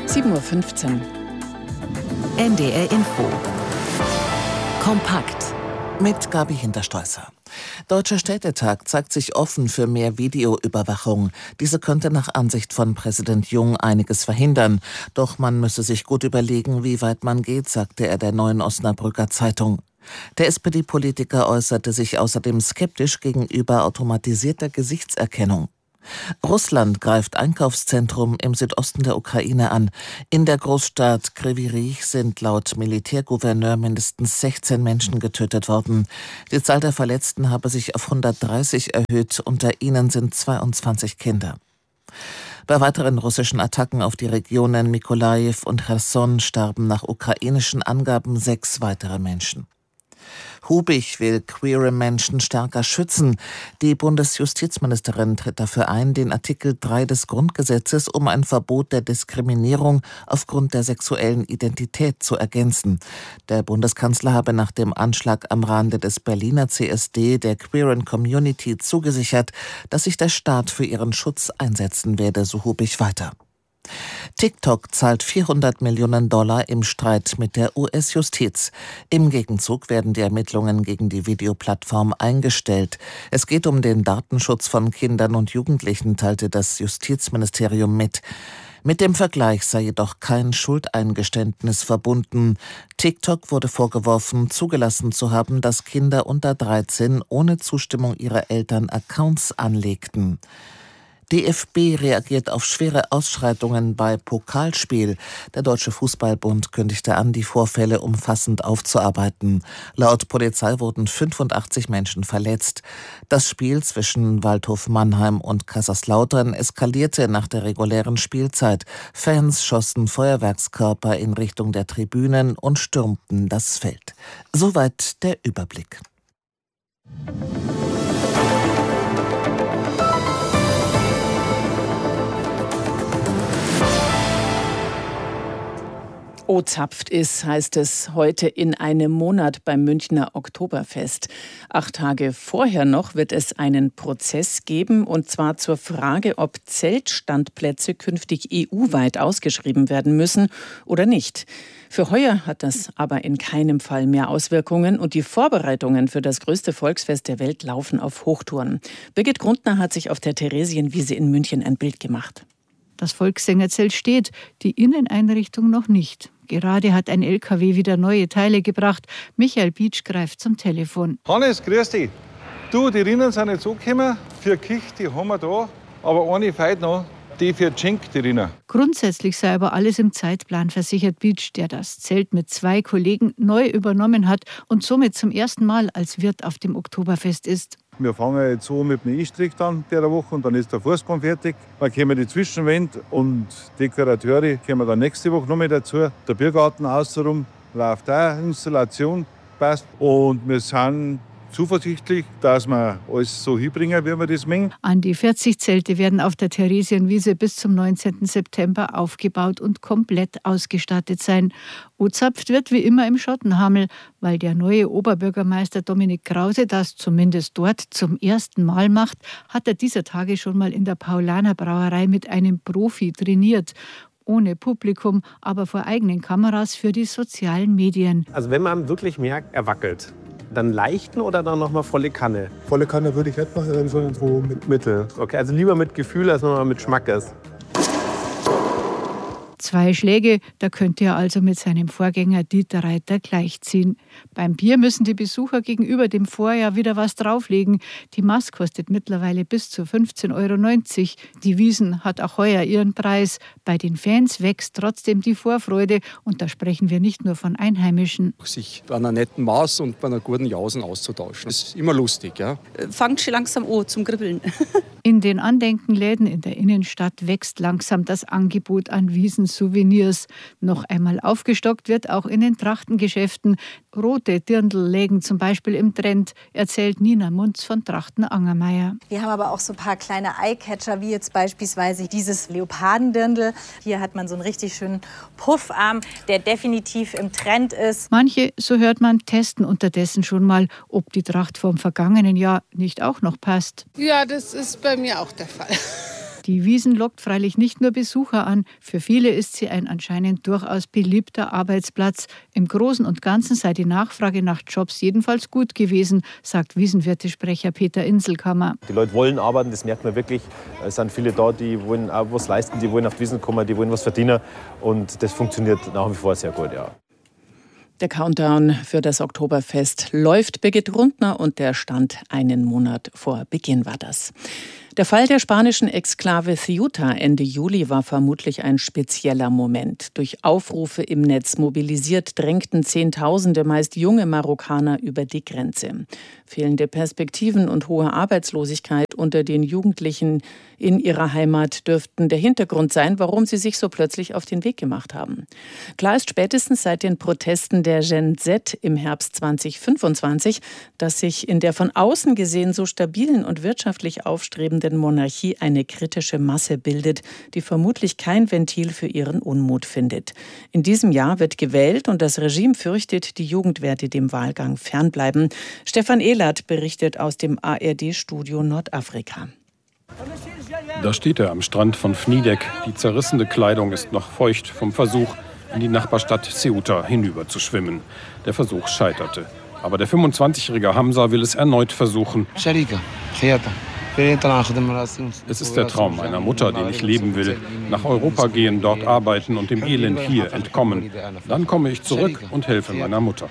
7:15 Uhr. NDR Info. Kompakt. Mit Gabi Hinterstolzer. Deutscher Städtetag zeigt sich offen für mehr Videoüberwachung. Diese könnte nach Ansicht von Präsident Jung einiges verhindern. Doch man müsse sich gut überlegen, wie weit man geht, sagte er der Neuen Osnabrücker Zeitung. Der SPD-Politiker äußerte sich außerdem skeptisch gegenüber automatisierter Gesichtserkennung. Russland greift Einkaufszentrum im Südosten der Ukraine an. In der Großstadt Kryvyi Rih sind laut Militärgouverneur mindestens 16 Menschen getötet worden. Die Zahl der Verletzten habe sich auf 130 erhöht, unter ihnen sind 22 Kinder. Bei weiteren russischen Attacken auf die Regionen Mykolajiw und Cherson starben nach ukrainischen Angaben 6 weitere Menschen. Hubich will queere Menschen stärker schützen. Die Bundesjustizministerin tritt dafür ein, den Artikel 3 des Grundgesetzes um ein Verbot der Diskriminierung aufgrund der sexuellen Identität zu ergänzen. Der Bundeskanzler habe nach dem Anschlag am Rande des Berliner CSD der queeren Community zugesichert, dass sich der Staat für ihren Schutz einsetzen werde, so Hubich weiter. TikTok zahlt $400 Millionen im Streit mit der US-Justiz. Im Gegenzug werden die Ermittlungen gegen die Videoplattform eingestellt. Es geht um den Datenschutz von Kindern und Jugendlichen, teilte das Justizministerium mit. Mit dem Vergleich sei jedoch kein Schuldeingeständnis verbunden. TikTok wurde vorgeworfen, zugelassen zu haben, dass Kinder unter 13 ohne Zustimmung ihrer Eltern Accounts anlegten. DFB reagiert auf schwere Ausschreitungen bei Pokalspiel. Der Deutsche Fußballbund kündigte an, die Vorfälle umfassend aufzuarbeiten. Laut Polizei wurden 85 Menschen verletzt. Das Spiel zwischen Waldhof Mannheim und Kaiserslautern eskalierte nach der regulären Spielzeit. Fans schossen Feuerwerkskörper in Richtung der Tribünen und stürmten das Feld. Soweit der Überblick. O-zapft ist, heißt es heute in einem Monat beim Münchner Oktoberfest. 8 Tage vorher noch wird es einen Prozess geben, und zwar zur Frage, ob Zeltstandplätze künftig EU-weit ausgeschrieben werden müssen oder nicht. Für heuer hat das aber in keinem Fall mehr Auswirkungen, und die Vorbereitungen für das größte Volksfest der Welt laufen auf Hochtouren. Birgit Grundner hat sich auf der Theresienwiese in München ein Bild gemacht. Das Volkssängerzelt steht, die Inneneinrichtung noch nicht. Gerade hat ein LKW wieder neue Teile gebracht. Michael Bietsch greift zum Telefon. Hannes, grüß dich. Du, die Rinnen sind jetzt angekommen. Für Kich, die haben wir da. Aber eine fehlt noch, die für Schenk, die Rinnen. Grundsätzlich sei aber alles im Zeitplan, versichert Bietsch, der das Zelt mit 2 Kollegen neu übernommen hat und somit zum ersten Mal als Wirt auf dem Oktoberfest ist. Wir fangen jetzt so mit dem E-Strick an der Woche und dann ist der Fußboden fertig. Dann kommen die Zwischenwände und Dekorateure kommen dann nächste Woche noch mit dazu. Der Biergarten außenrum läuft auch, Installation passt. Und wir sind zuversichtlich, dass wir alles so hinbringen, wie wir das mengen. An die 40 Zelte werden auf der Theresienwiese bis zum 19. September aufgebaut und komplett ausgestattet sein. O-zapft wird wie immer im Schottenhammel, weil der neue Oberbürgermeister Dominik Krause das zumindest dort zum ersten Mal macht, hat er dieser Tage schon mal in der Paulaner Brauerei mit einem Profi trainiert. Ohne Publikum, aber vor eigenen Kameras für die sozialen Medien. Also wenn man wirklich merkt, er wackelt, dann leichten oder dann nochmal volle Kanne? Volle Kanne würde ich nicht machen, sondern so mit Mittel. Okay, also lieber mit Gefühl, als nochmal mit Schmackes. 2 Schläge, da könnte er also mit seinem Vorgänger Dieter Reiter gleichziehen. Beim Bier müssen die Besucher gegenüber dem Vorjahr wieder was drauflegen. Die Maß kostet mittlerweile bis zu 15,90 €. Die Wiesn hat auch heuer ihren Preis. Bei den Fans wächst trotzdem die Vorfreude, und da sprechen wir nicht nur von Einheimischen. Sich bei einer netten Maß und bei einer guten Jausen auszutauschen, das ist immer lustig. Ja? Fangt schon langsam an zum Kribbeln. In den Andenkenläden in der Innenstadt wächst langsam das Angebot an Wiesensouvenirs. Noch einmal aufgestockt wird auch in den Trachtengeschäften. Rote Dirndl lägen zum Beispiel im Trend, erzählt Nina Munz von Trachten-Angermeier. Wir haben aber auch so ein paar kleine Eyecatcher, wie jetzt beispielsweise dieses Leopardendirndl. Hier hat man so einen richtig schönen Puffarm, der definitiv im Trend ist. Manche, so hört man, testen unterdessen schon mal, ob die Tracht vom vergangenen Jahr nicht auch noch passt. Ja, das ist bei mir auch der Fall. Die Wiesn lockt freilich nicht nur Besucher an. Für viele ist sie ein anscheinend durchaus beliebter Arbeitsplatz. Im Großen und Ganzen sei die Nachfrage nach Jobs jedenfalls gut gewesen, sagt Wiesenwirtesprecher Peter Inselkammer. Die Leute wollen arbeiten, das merkt man wirklich. Es sind viele da, die wollen auch was leisten, die wollen auf die Wiesn kommen, die wollen was verdienen. Und das funktioniert nach wie vor sehr gut, ja. Der Countdown für das Oktoberfest läuft. Birgit Rundner und der Stand einen Monat vor Beginn war das. Der Fall der spanischen Exklave Ceuta Ende Juli war vermutlich ein spezieller Moment. Durch Aufrufe im Netz mobilisiert drängten Zehntausende, meist junge Marokkaner über die Grenze. Fehlende Perspektiven und hohe Arbeitslosigkeit unter den Jugendlichen in ihrer Heimat dürften der Hintergrund sein, warum sie sich so plötzlich auf den Weg gemacht haben. Klar ist spätestens seit den Protesten der Gen Z im Herbst 2025, dass sich in der von außen gesehen so stabilen und wirtschaftlich aufstrebenden Monarchie eine kritische Masse bildet, die vermutlich kein Ventil für ihren Unmut findet. In diesem Jahr wird gewählt und das Regime fürchtet, die Jugend werde dem Wahlgang fernbleiben. Stefan Ehlert berichtet aus dem ARD-Studio Nordafrika. Da steht er am Strand von Fnidek. Die zerrissene Kleidung ist noch feucht vom Versuch, in die Nachbarstadt Ceuta hinüber zu schwimmen. Der Versuch scheiterte. Aber der 25-jährige Hamza will es erneut versuchen. Es ist der Traum meiner Mutter, den ich leben will. Nach Europa gehen, dort arbeiten und dem Elend hier entkommen. Dann komme ich zurück und helfe meiner Mutter.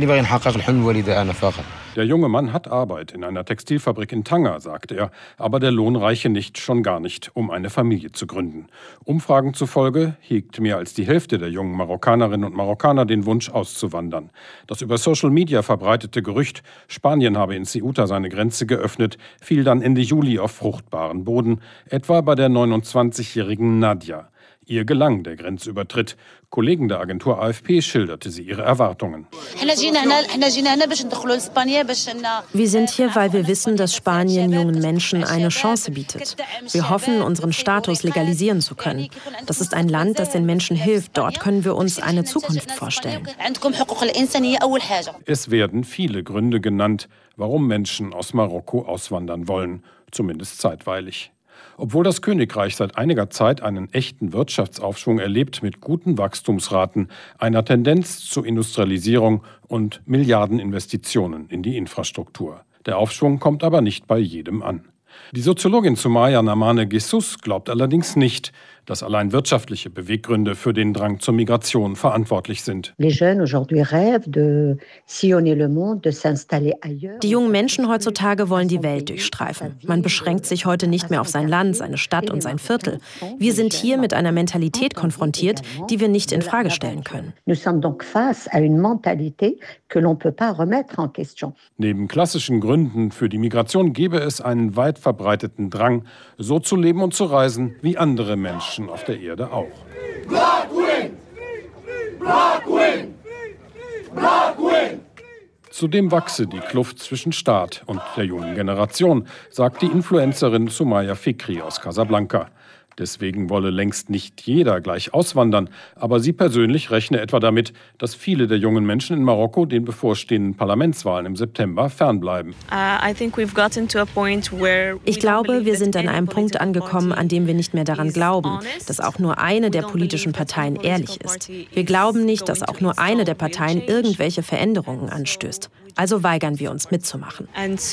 Der junge Mann hat Arbeit in einer Textilfabrik in Tanger, sagt er. Aber der Lohn reiche nicht, schon gar nicht, um eine Familie zu gründen. Umfragen zufolge hegt mehr als die Hälfte der jungen Marokkanerinnen und Marokkaner den Wunsch, auszuwandern. Das über Social Media verbreitete Gerücht, Spanien habe in Ceuta seine Grenze geöffnet, fiel dann Ende Juli auf fruchtbaren Boden, etwa bei der 29-jährigen Nadia. Ihr gelang der Grenzübertritt. Kollegen der Agentur AFP schilderte sie ihre Erwartungen. Wir sind hier, weil wir wissen, dass Spanien jungen Menschen eine Chance bietet. Wir hoffen, unseren Status legalisieren zu können. Das ist ein Land, das den Menschen hilft. Dort können wir uns eine Zukunft vorstellen. Es werden viele Gründe genannt, warum Menschen aus Marokko auswandern wollen, zumindest zeitweilig. Obwohl das Königreich seit einiger Zeit einen echten Wirtschaftsaufschwung erlebt mit guten Wachstumsraten, einer Tendenz zur Industrialisierung und Milliardeninvestitionen in die Infrastruktur. Der Aufschwung kommt aber nicht bei jedem an. Die Soziologin Sumaya Namane Jesus glaubt allerdings nicht, dass allein wirtschaftliche Beweggründe für den Drang zur Migration verantwortlich sind. Die jungen Menschen heutzutage wollen die Welt durchstreifen. Man beschränkt sich heute nicht mehr auf sein Land, seine Stadt und sein Viertel. Wir sind hier mit einer Mentalität konfrontiert, die wir nicht in Frage stellen können. Neben klassischen Gründen für die Migration gäbe es einen weit verbreiteten Drang, so zu leben und zu reisen wie andere Menschen auf der Erde auch. Zudem wachse die Kluft zwischen Staat und der jungen Generation, sagt die Influencerin Sumaya Fikri aus Casablanca. Deswegen wolle längst nicht jeder gleich auswandern, aber sie persönlich rechne etwa damit, dass viele der jungen Menschen in Marokko den bevorstehenden Parlamentswahlen im September fernbleiben. Ich glaube, wir sind an einem Punkt angekommen, an dem wir nicht mehr daran glauben, dass auch nur eine der politischen Parteien ehrlich ist. Wir glauben nicht, dass auch nur eine der Parteien irgendwelche Veränderungen anstößt. Also weigern wir uns mitzumachen.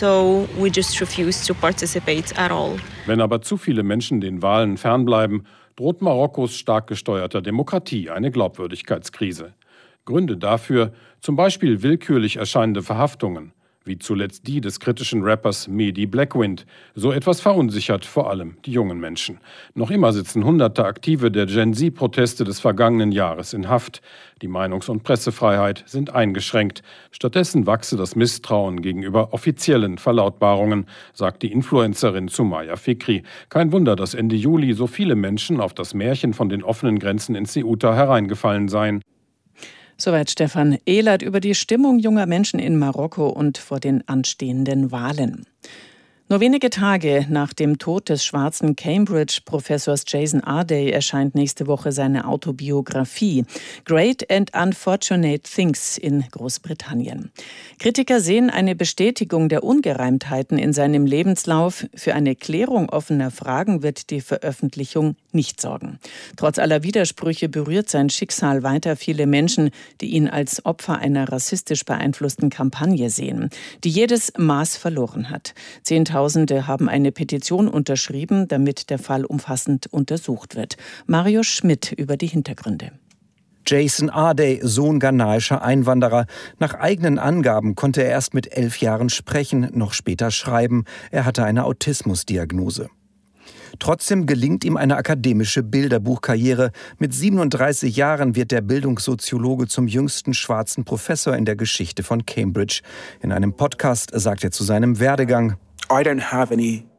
Wenn aber zu viele Menschen den Wahlen fernbleiben, droht Marokkos stark gesteuerter Demokratie eine Glaubwürdigkeitskrise. Gründe dafür, zum Beispiel willkürlich erscheinende Verhaftungen, wie zuletzt die des kritischen Rappers Mehdi Blackwind. So etwas verunsichert vor allem die jungen Menschen. Noch immer sitzen Hunderte Aktive der Gen Z-Proteste des vergangenen Jahres in Haft. Die Meinungs- und Pressefreiheit sind eingeschränkt. Stattdessen wachse das Misstrauen gegenüber offiziellen Verlautbarungen, sagt die Influencerin Sumaya Fikri. Kein Wunder, dass Ende Juli so viele Menschen auf das Märchen von den offenen Grenzen in Ceuta hereingefallen seien. Soweit Stefan Ehlert über die Stimmung junger Menschen in Marokko und vor den anstehenden Wahlen. Nur wenige Tage nach dem Tod des schwarzen Cambridge-Professors Jason Arday erscheint nächste Woche seine Autobiografie Great and Unfortunate Things in Großbritannien. Kritiker sehen eine Bestätigung der Ungereimtheiten in seinem Lebenslauf. Für eine Klärung offener Fragen wird die Veröffentlichung nicht sorgen. Trotz aller Widersprüche berührt sein Schicksal weiter viele Menschen, die ihn als Opfer einer rassistisch beeinflussten Kampagne sehen, die jedes Maß verloren hat. Zehntausende haben eine Petition unterschrieben, damit der Fall umfassend untersucht wird. Mario Schmidt über die Hintergründe. Jason Arday, Sohn ghanaischer Einwanderer. Nach eigenen Angaben konnte er erst mit 11 Jahren sprechen, noch später schreiben. Er hatte eine Autismusdiagnose. Trotzdem gelingt ihm eine akademische Bilderbuchkarriere. Mit 37 Jahren wird der Bildungssoziologe zum jüngsten schwarzen Professor in der Geschichte von Cambridge. In einem Podcast sagt er zu seinem Werdegang: I don't have any